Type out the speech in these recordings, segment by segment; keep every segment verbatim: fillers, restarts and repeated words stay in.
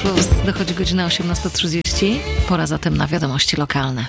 Plus. Dochodzi godzina osiemnasta trzydzieści. Pora zatem na wiadomości lokalne.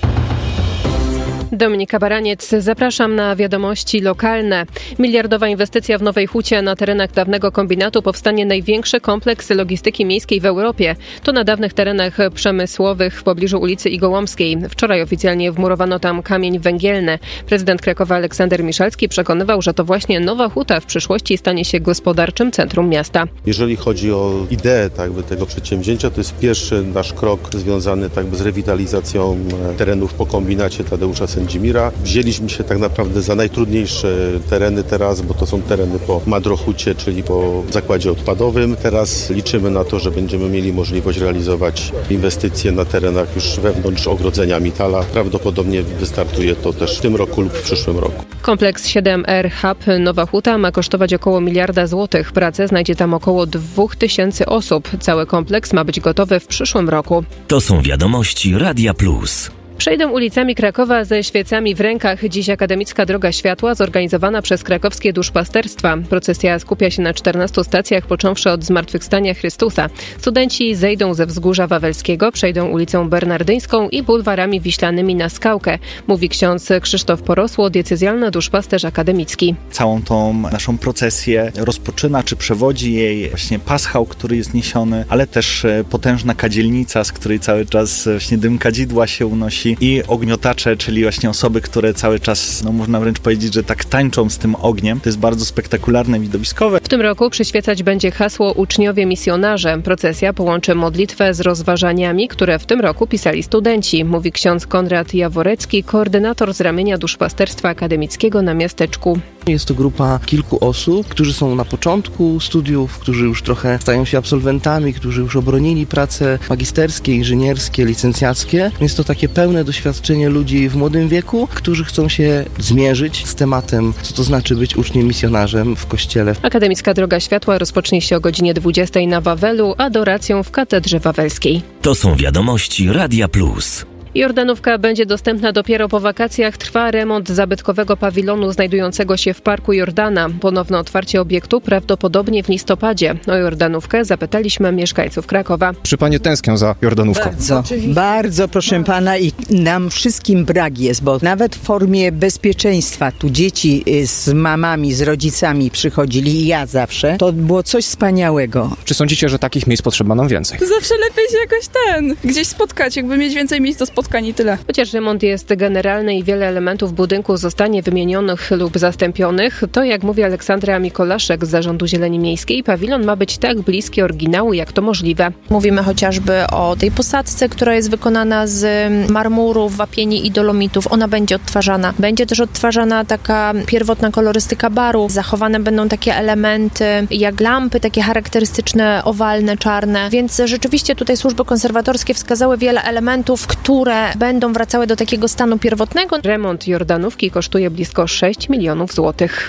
Dominika Baraniec, zapraszam na wiadomości lokalne. Miliardowa inwestycja w Nowej Hucie na terenach dawnego kombinatu powstanie największy kompleks logistyki miejskiej w Europie. To na dawnych terenach przemysłowych w pobliżu ulicy Igołomskiej. Wczoraj oficjalnie wmurowano tam kamień węgielny. Prezydent Krakowa Aleksander Miszalski przekonywał, że to właśnie Nowa Huta w przyszłości stanie się gospodarczym centrum miasta. Jeżeli chodzi o ideę tak by tego przedsięwzięcia, to jest pierwszy nasz krok związany tak by z rewitalizacją terenów po kombinacie Tadeusza Sędzimira. Wzięliśmy się tak naprawdę za najtrudniejsze tereny teraz, bo to są tereny po Madrohucie, czyli po zakładzie odpadowym. Teraz liczymy na to, że będziemy mieli możliwość realizować inwestycje na terenach już wewnątrz ogrodzenia Mitala. Prawdopodobnie wystartuje to też w tym roku lub w przyszłym roku. Kompleks siedem R Hub Nowa Huta ma kosztować około miliarda złotych. Pracę znajdzie tam około dwóch tysięcy osób. Cały kompleks ma być gotowy w przyszłym roku. To są wiadomości Radia Plus. Przejdą ulicami Krakowa ze świecami w rękach. Dziś akademicka Droga Światła zorganizowana przez krakowskie duszpasterstwa. Procesja skupia się na czternastu stacjach, począwszy od Zmartwychwstania Chrystusa. Studenci zejdą ze Wzgórza Wawelskiego, przejdą ulicą Bernardyńską i bulwarami wiślanymi na Skałkę, mówi ksiądz Krzysztof Porosło, diecezjalny duszpasterz akademicki. Całą tą naszą procesję rozpoczyna, czy przewodzi jej właśnie paschał, który jest niesiony, ale też potężna kadzielnica, z której cały czas właśnie dym kadzidła się unosi. I ogniotacze, czyli właśnie osoby, które cały czas, no można wręcz powiedzieć, że tak tańczą z tym ogniem. To jest bardzo spektakularne, widowiskowe. W tym roku przyświecać będzie hasło Uczniowie Misjonarze. Procesja połączy modlitwę z rozważaniami, które w tym roku pisali studenci, mówi ksiądz Konrad Jaworecki, koordynator z ramienia duszpasterstwa akademickiego na miasteczku. Jest to grupa kilku osób, którzy są na początku studiów, którzy już trochę stają się absolwentami, którzy już obronili prace magisterskie, inżynierskie, licencjackie. Jest to takie pełne doświadczenie ludzi w młodym wieku, którzy chcą się zmierzyć z tematem, co to znaczy być uczniem misjonarzem w kościele. Akademicka Droga Światła rozpocznie się o godzinie dwudziestej na Wawelu, adoracją w Katedrze Wawelskiej. To są wiadomości Radia Plus. Jordanówka będzie dostępna dopiero po wakacjach. Trwa remont zabytkowego pawilonu znajdującego się w Parku Jordana. Ponowne otwarcie obiektu prawdopodobnie w listopadzie. O Jordanówkę zapytaliśmy mieszkańców Krakowa. Czy panie tęsknią za Jordanówką? Bardzo, bardzo proszę pana i nam wszystkim brak jest, bo nawet w formie bezpieczeństwa tu dzieci z mamami, z rodzicami przychodzili i ja zawsze. To było coś wspaniałego. Czy sądzicie, że takich miejsc potrzeba nam więcej? Zawsze lepiej się jakoś ten, gdzieś spotkać, jakby mieć więcej miejsc do spotkania. I tyle. Chociaż remont jest generalny i wiele elementów budynku zostanie wymienionych lub zastąpionych, to jak mówi Aleksandra Mikolaszek z Zarządu Zieleni Miejskiej, pawilon ma być tak bliski oryginału, jak to możliwe. Mówimy chociażby o tej posadzce, która jest wykonana z marmurów, wapieni i dolomitów. Ona będzie odtwarzana. Będzie też odtwarzana taka pierwotna kolorystyka baru. Zachowane będą takie elementy jak lampy, takie charakterystyczne, owalne, czarne. Więc rzeczywiście tutaj służby konserwatorskie wskazały wiele elementów, które będą wracały do takiego stanu pierwotnego. Remont Jordanówki kosztuje blisko sześć milionów złotych.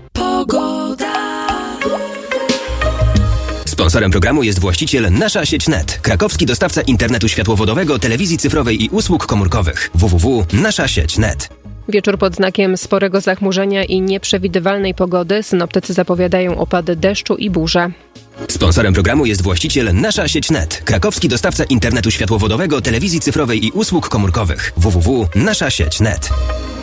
Pogoda. Sponsorem programu jest właściciel Nasza Sieć Net, krakowski dostawca internetu światłowodowego, telewizji cyfrowej i usług komórkowych. w w w kropka nasza sieć kropka net. Wieczór pod znakiem sporego zachmurzenia i nieprzewidywalnej pogody. Synoptycy zapowiadają opady deszczu i burze. Sponsorem programu jest właściciel Nasza Sieć Net, krakowski dostawca internetu światłowodowego, telewizji cyfrowej i usług komórkowych. w w w kropka nasza sieć kropka net.